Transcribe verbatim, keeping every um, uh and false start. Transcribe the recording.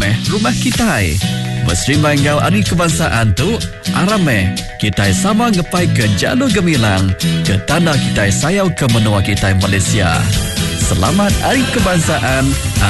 meh rumah kita. Berserimbanggau Hari Kebangsaan tu, arameh kita sama ngepai ke jalur gemilang ke tanah kita sayau ke menua kita Malaysia. Selamat Hari Kebangsaan.